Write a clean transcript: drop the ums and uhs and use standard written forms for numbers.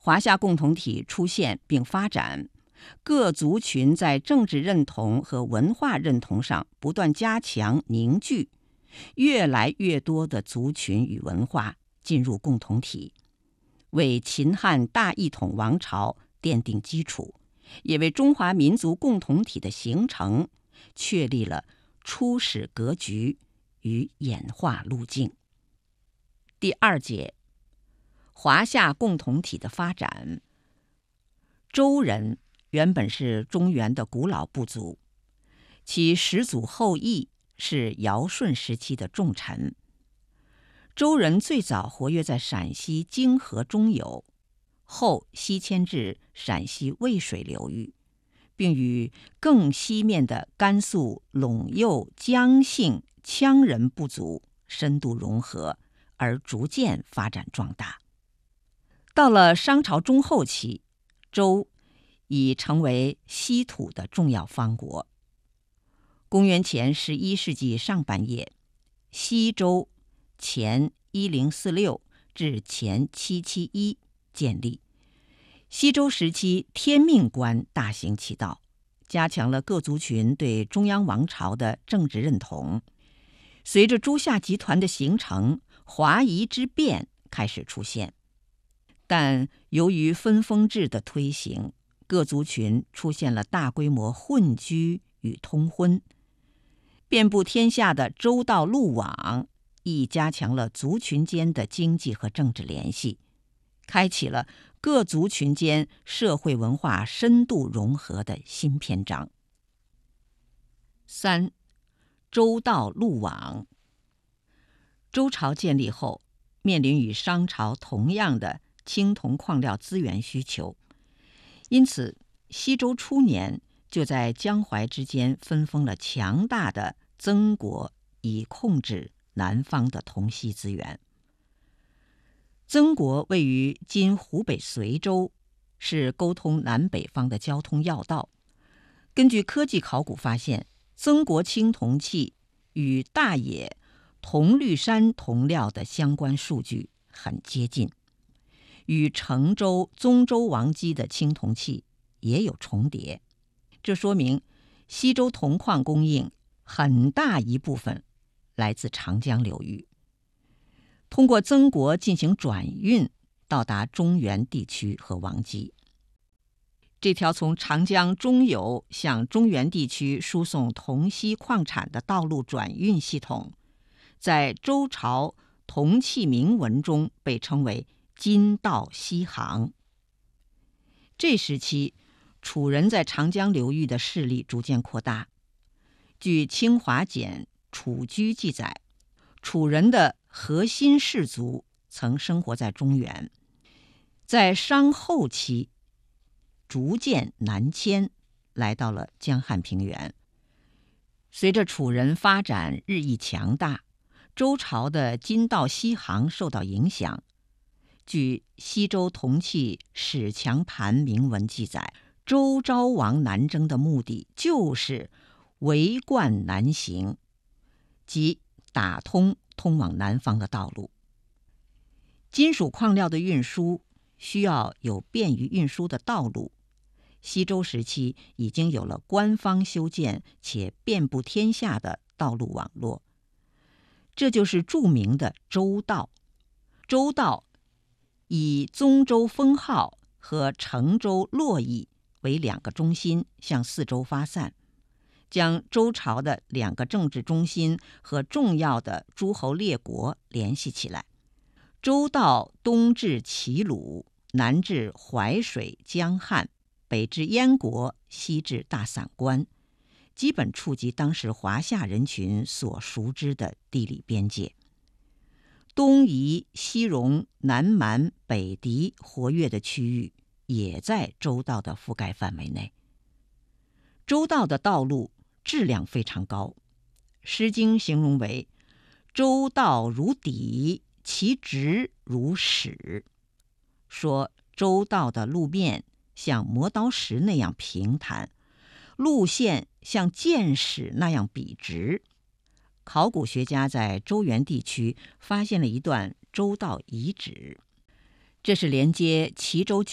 华夏共同体出现并发展，各族群在政治认同和文化认同上不断加强凝聚，越来越多的族群与文化进入共同体，为秦汉大一统王朝奠定基础，也为中华民族共同体的形成确立了初始格局与演化路径。第二节，华夏共同体的发展。周人原本是中原的古老部族，其始祖后羿是尧舜时期的重臣。周人最早活跃在陕西泾河中游，后西迁至陕西渭水流域，并与更西面的甘肃陇右姜姓羌人部族深度融合，而逐渐发展壮大。到了商朝中后期，周已成为西土的重要方国。公元前11世纪上半叶，西周前1046至前771建立。西周时期，天命观大行其道，加强了各族群对中央王朝的政治认同。随着诸夏集团的形成，华夷之变开始出现。但由于分封制的推行，各族群出现了大规模混居与通婚。遍布天下的周道路网亦加强了族群间的经济和政治联系，开启了各族群间社会文化深度融合的新篇章。3. 周道路网。周朝建立后，面临与商朝同样的青铜矿料资源需求，因此西周初年就在江淮之间分封了强大的曾国，以控制南方的铜锡资源。曾国位于今湖北随州，是沟通南北方的交通要道。根据科技考古发现，曾国青铜器与大冶铜绿山铜料的相关数据很接近，与成州、宗周王姬的青铜器也有重叠。这说明西周铜矿供应很大一部分来自长江流域，通过曾国进行转运，到达中原地区和王姬。这条从长江中游向中原地区输送铜锡矿产的道路转运系统，在周朝铜器铭文中被称为金道西行。这时期，楚人在长江流域的势力逐渐扩大。据清华简《楚居》记载，楚人的核心氏族曾生活在中原，在商后期逐渐南迁，来到了江汉平原。随着楚人发展日益强大，周朝的金道西行受到影响。据西周铜器史强盘铭文记载，周昭王南征的目的就是围灌南行，即打通通往南方的道路。金属矿料的运输需要有便于运输的道路，西周时期已经有了官方修建且遍布天下的道路网络，这就是著名的周道。周道以宗周封号和成周洛邑为两个中心向四周发散，将周朝的两个政治中心和重要的诸侯列国联系起来。周道东至齐鲁，南至淮水江汉，北至燕国，西至大散关，基本触及当时华夏人群所熟知的地理边界。东夷、西戎、南蛮、北狄活跃的区域也在周道的覆盖范围内。周道的道路质量非常高，《诗经》形容为周道如砥，其直如矢，说周道的路面像磨刀石那样平坦，路线像箭矢那样笔直。考古学家在周原地区发现了一段周道遗址，这是连接齐州